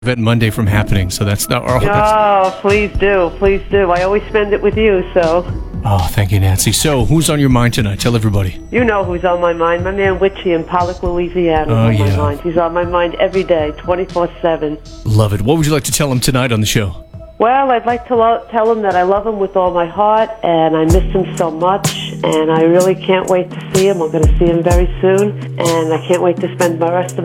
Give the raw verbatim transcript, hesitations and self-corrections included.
prevent Monday from happening. So that's not. Oh, that's, Oh, please do. Please do. I always spend it with you, so oh, thank you, Nancy. So, who's on your mind tonight? Tell everybody. you know who's on my mind. My man Witchy in Pollock, Louisiana is Oh, on yeah. my mind. He's on my mind every day, twenty-four seven. Love it. What would you like to tell him tonight on the show? Well, I'd like to lo- tell him that I love him with all my heart, and I miss him so much, and I really can't wait to see him. I'm going to see him very soon, and I can't wait to spend my rest of